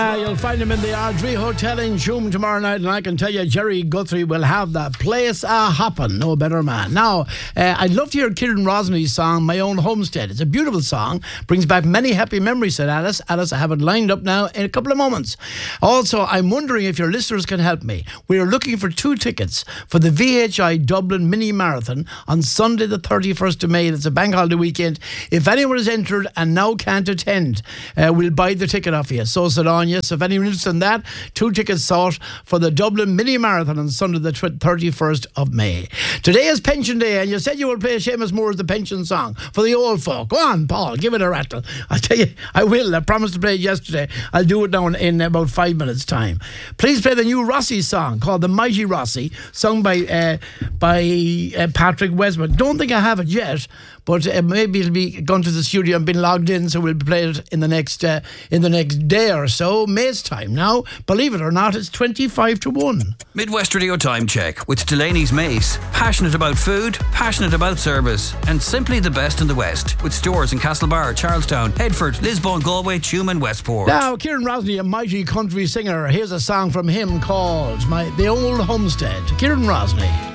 You'll find him in the Ardrey Hotel in Shoom tomorrow night, and I can tell you Jerry Guthrie will have the place a-hoppin'. No better man. Now, I'd love to hear Kieran Rosney's song, My Own Homestead. It's a beautiful song, brings back many happy memories, said Alice. Alice, I have it lined up now in a couple of moments. Also, I'm wondering if your listeners can help me. We are looking for 2 tickets for the VHI Dublin Mini Marathon on Sunday the 31st of May. That's a bank holiday weekend. If anyone is entered and now can't attend, we'll buy the ticket off you. So said on. Yes, if anyone is interested in that, 2 tickets sought for the Dublin Mini Marathon on Sunday the 31st of May. Today is Pension Day, and you said you will play Seamus Moore's The Pension Song for the old folk. Go on, Paul, give it a rattle. I'll tell you, I will. I promised to play it yesterday. I'll do it now in about 5 minutes' time. Please play the new Rossi song called The Mighty Rossi, sung by Patrick Westman. Don't think I have it yet, but maybe it'll be gone to the studio and been logged in, so we'll play it in the next day or so. May's time now. Believe it or not, it's 25-1. Midwest Radio Time Check with Delaney's Mace. Passionate about food, passionate about service, and simply the best in the West. With stores in Castlebar, Charlestown, Headford, Lisbon, Galway, Tuam and Westport. Now, Kieran Rosney, a mighty country singer. Here's a song from him called The Old Homestead. Kieran Rosney.